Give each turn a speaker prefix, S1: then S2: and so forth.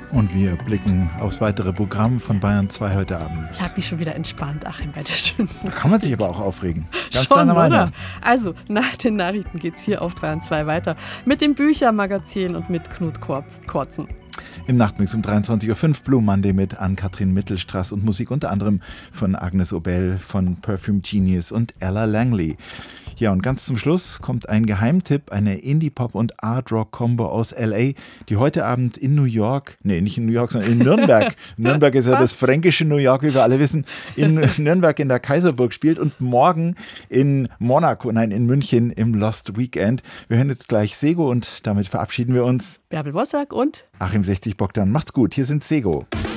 S1: Und wir blicken aufs weitere Programm von Bayern 2 heute Abend.
S2: Ich habe mich schon wieder entspannt, Achim, bei der schönen Musik.
S1: Kann man sich aber auch aufregen. Ganz
S2: schon,
S1: deiner Meinung.
S2: oder? Also, nach den Nachrichten geht es hier auf Bayern 2 weiter. Mit dem Büchermagazin und mit Knut Kortzen.
S1: Im Nachtmix um 23.05 Uhr Blue Monday mit Ann-Kathrin Mittelstraß und Musik unter anderem von Agnes Obel, von Perfume Genius und Ella Langley. Ja, und ganz zum Schluss kommt ein Geheimtipp, eine Indie-Pop- und Art-Rock-Kombo aus L.A., die heute Abend in New York, nicht in New York, sondern in Nürnberg. Nürnberg ist ja das fränkische New York, wie wir alle wissen, in Nürnberg in der Kaiserburg spielt und morgen in München im Lost Weekend. Wir hören jetzt gleich Sego und damit verabschieden wir uns.
S2: Bärbel Wossack und
S1: Achim 60 Bogdan. Macht's gut, hier sind Sego.